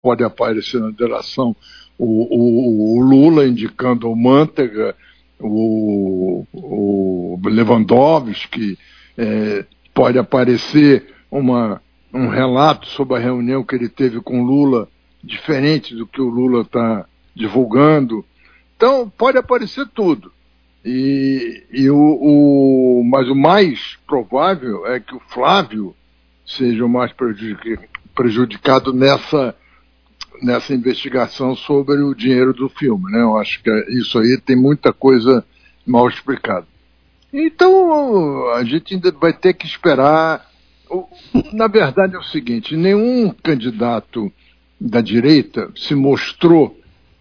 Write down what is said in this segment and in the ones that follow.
pode aparecer na delação o Lula indicando o Manteiga, o Lewandowski, pode aparecer um relato sobre a reunião que ele teve com o Lula, diferente do que o Lula está divulgando. Então, pode aparecer tudo. Mas o mais provável é que o Flávio seja o mais prejudicado nessa investigação sobre o dinheiro do filme, né? Eu acho que isso aí tem muita coisa mal explicada. Então, a gente ainda vai ter que esperar. Na verdade é o seguinte, nenhum candidato da direita se mostrou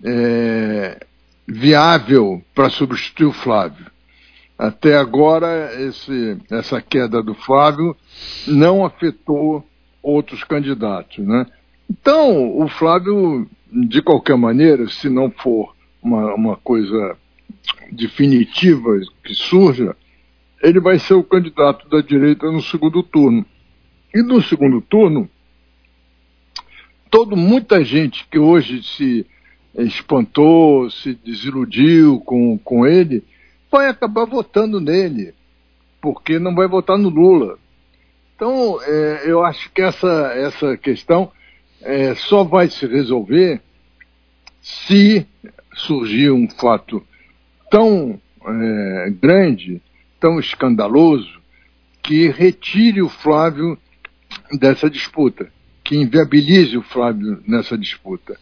viável para substituir o Flávio. Até agora, essa queda do Flávio não afetou outros candidatos, né? Então, o Flávio, de qualquer maneira, se não for uma coisa definitiva que surja, ele vai ser o candidato da direita no segundo turno. E no segundo turno, muita gente que hoje se espantou, se desiludiu com ele, vai acabar votando nele, porque não vai votar no Lula. Então, eu acho que essa questão só vai se resolver se surgir um fato tão grande, tão escandaloso, que retire o Flávio dessa disputa, que inviabilize o Flávio nessa disputa.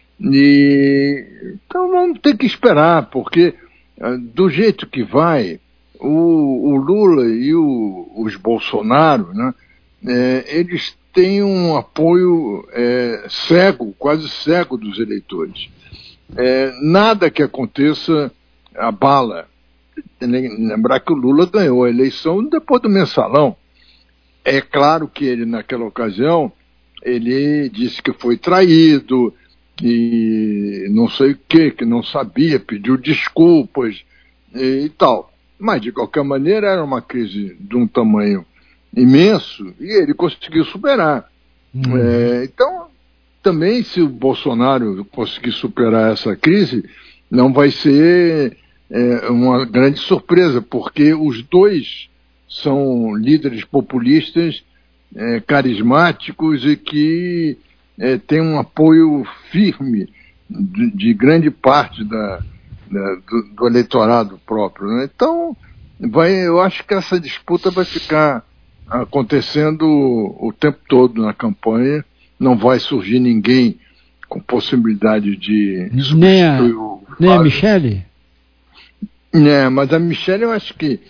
Então vamos ter que esperar, porque do jeito que vai, o Lula e os Bolsonaro, né, eles têm um apoio cego, quase cego dos eleitores. Nada que aconteça abala. Lembrar que o Lula ganhou a eleição depois do mensalão. É claro que ele, naquela ocasião, ele disse que foi traído, que não sei o que não sabia, pediu desculpas e tal. Mas, de qualquer maneira, era uma crise de um tamanho imenso e ele conseguiu superar. Então, também, se o Bolsonaro conseguir superar essa crise, não vai ser uma grande surpresa, porque os dois são líderes populistas carismáticos e que têm um apoio firme de grande parte do eleitorado próprio, né? Então, eu acho que essa disputa vai ficar acontecendo o tempo todo na campanha. Não vai surgir ninguém com possibilidade de substituir o Flávio. Nem a Michele? Mas a Michele, eu acho que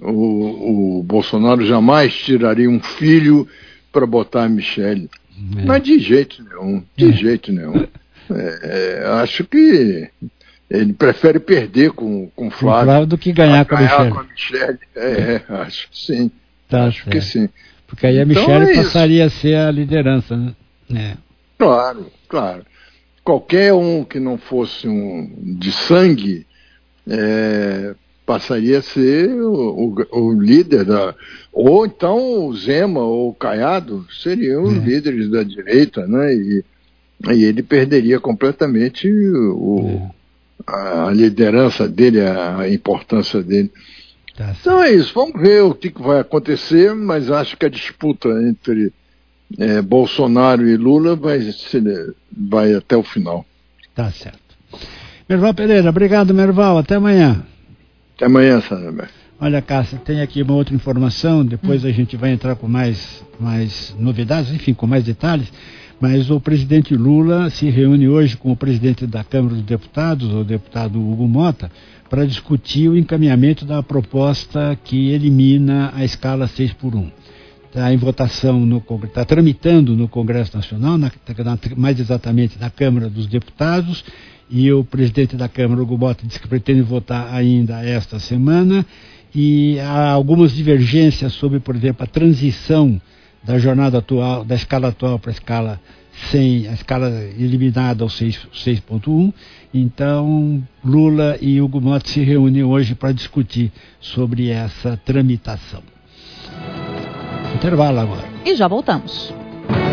o Bolsonaro jamais tiraria um filho para botar a Michele. Mas de jeito nenhum. Acho que ele prefere perder com o Flávio do que ganhar com a Michele. Acho que sim. Acho que sim. Porque aí a Michele passaria a ser a liderança, né? Claro. Qualquer um que não fosse de sangue passaria a ser o líder ou então o Zema ou o Caiado seriam os líderes da direita, né? E ele perderia completamente a liderança dele, a importância dele. Então é isso, vamos ver o que vai acontecer, mas acho que a disputa entre Bolsonaro e Lula vai até o final. Tá certo. Merval Pereira, obrigado, Merval, até amanhã. Até amanhã, Sandra. Olha, Cássia, tem aqui uma outra informação, depois a gente vai entrar com mais novidades, enfim, com mais detalhes, mas o presidente Lula se reúne hoje com o presidente da Câmara dos Deputados, o deputado Hugo Mota, para discutir o encaminhamento da proposta que elimina a escala 6x1. Está em votação, está tramitando no Congresso Nacional, mais exatamente na Câmara dos Deputados, e o presidente da Câmara, Hugo Mota, disse que pretende votar ainda esta semana, e há algumas divergências sobre, por exemplo, a transição da jornada atual, da escala atual para a escala eliminada ao 6.1. Então, Lula e Hugo Mota se reúnem hoje para discutir sobre essa tramitação. Intervalo agora. E já voltamos.